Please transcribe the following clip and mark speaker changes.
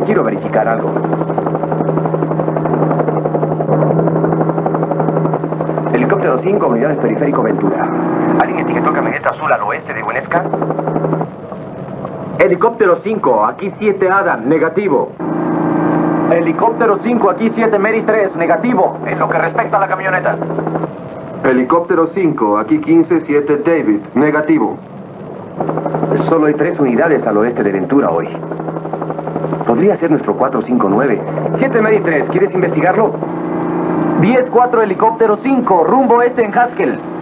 Speaker 1: Quiero verificar algo. Helicóptero 5, unidades periférico Ventura. ¿Alguien etiquetó camioneta azul al oeste de Huenesca?
Speaker 2: Helicóptero 5, aquí 7 Adam, negativo.
Speaker 1: Helicóptero 5, aquí 7 Mary 3, negativo. En lo que respecta a la camioneta.
Speaker 3: Helicóptero 5, aquí 15-7 David, negativo.
Speaker 1: Solo hay 3 unidades al oeste de Ventura hoy. Podría ser nuestro 459. 7 Mary 3, ¿quieres investigarlo?
Speaker 4: 10-4 helicóptero 5, rumbo este en Haskell.